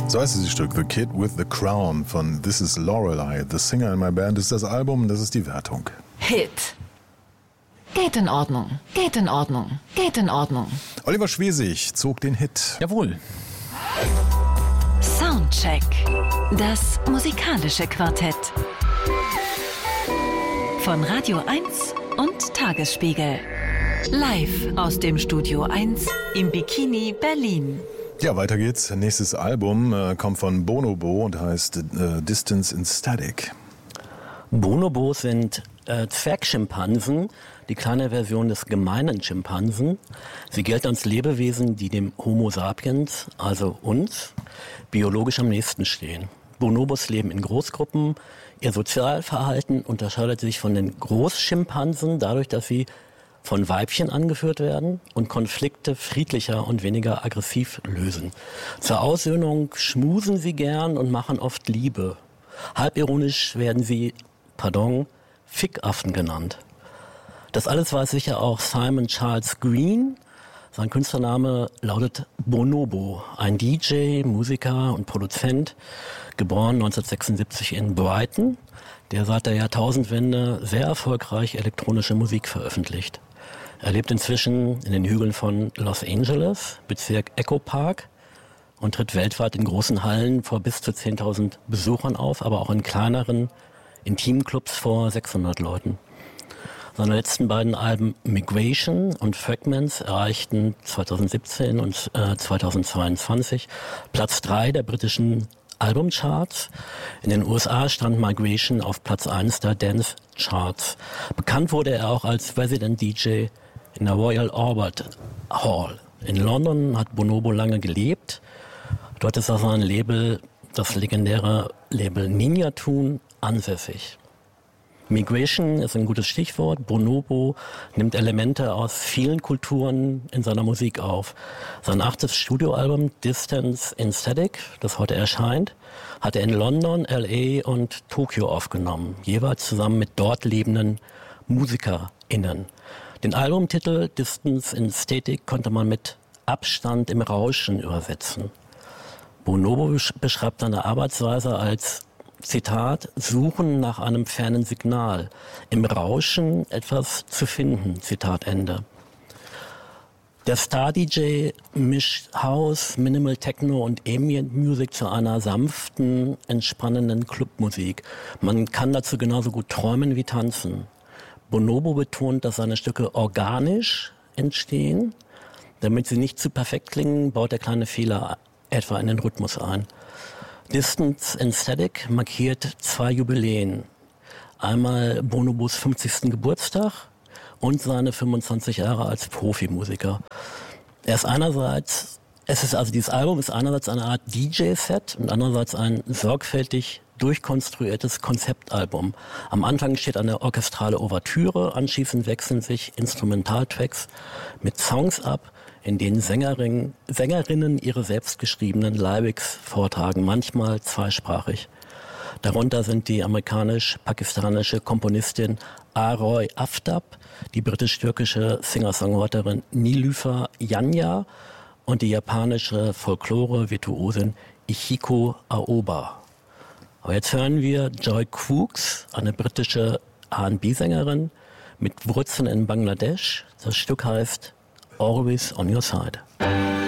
So heißt dieses Stück, The Kid with the Crown von This is Lorelei. The Singer in My Band ist das Album, das ist die Wertung. Hit. Geht in Ordnung, geht in Ordnung, geht in Ordnung. Oliver Schwesig zog den Hit. Jawohl. Soundcheck. Das musikalische Quartett. Von Radio 1 und Tagesspiegel. Live aus dem Studio 1 im Bikini Berlin. Ja, weiter geht's. Nächstes Album kommt von Bonobo und heißt Distance in Static. Bonobos sind Zwergschimpansen, die kleine Version des gemeinen Schimpansen. Sie gelten als Lebewesen, die dem Homo sapiens, also uns, biologisch am nächsten stehen. Bonobos leben in Großgruppen. Ihr Sozialverhalten unterscheidet sich von den Großschimpansen dadurch, dass sie von Weibchen angeführt werden und Konflikte friedlicher und weniger aggressiv lösen. Zur Aussöhnung schmusen sie gern und machen oft Liebe. Halbironisch werden sie, Fickaffen genannt. Das alles weiß sicher auch Simon Charles Green. Sein Künstlername lautet Bonobo, ein DJ, Musiker und Produzent, geboren 1976 in Brighton, der seit der Jahrtausendwende sehr erfolgreich elektronische Musik veröffentlicht. Er lebt inzwischen in den Hügeln von Los Angeles, Bezirk Echo Park, und tritt weltweit in großen Hallen vor bis zu 10.000 Besuchern auf, aber auch in kleineren Intimclubs vor 600 Leuten. Seine letzten beiden Alben Migration und Fragments erreichten 2017 und 2022 Platz 3 der britischen Albumcharts. In den USA stand Migration auf Platz 1 der Dance Charts. Bekannt wurde er auch als Resident DJ in der Royal Albert Hall. In London hat Bonobo lange gelebt. Dort ist auch sein Label, das legendäre Label Ninja Tune, ansässig. Migration ist ein gutes Stichwort. Bonobo nimmt Elemente aus vielen Kulturen in seiner Musik auf. Sein 8. Studioalbum Distance in Static, das heute erscheint, hat er in London, L.A. und Tokio aufgenommen, jeweils zusammen mit dort lebenden MusikerInnen. Den Albumtitel Distance in Static konnte man mit Abstand im Rauschen übersetzen. Bonobo beschreibt seine Arbeitsweise als Zitat, suchen nach einem fernen Signal, im Rauschen etwas zu finden, Zitat Ende. Der Star-DJ mischt House, Minimal Techno und Ambient Music zu einer sanften, entspannenden Clubmusik. Man kann dazu genauso gut träumen wie tanzen. Bonobo betont, dass seine Stücke organisch entstehen. Damit sie nicht zu perfekt klingen, baut er kleine Fehler etwa in den Rhythmus ein. Distance in Static markiert 2 Jubiläen. Einmal Bonobos 50. Geburtstag und seine 25 Jahre als Profimusiker. Dieses Album ist einerseits eine Art DJ-Set und andererseits ein sorgfältig durchkonstruiertes Konzeptalbum. Am Anfang steht eine orchestrale Ouvertüre, anschließend wechseln sich Instrumentaltracks mit Songs ab, in denen Sängerinnen ihre selbstgeschriebenen Lyrics vortragen, manchmal zweisprachig. Darunter sind die amerikanisch-pakistanische Komponistin Aroy Aftab, die britisch-türkische Singer-Songwriterin Nilüfer Yanya und die japanische Folklore-Virtuosin Ichiko Aoba. Aber jetzt hören wir Joy Crooks, eine britische R&B-Sängerin mit Wurzeln in Bangladesch. Das Stück heißt Always on Your Side.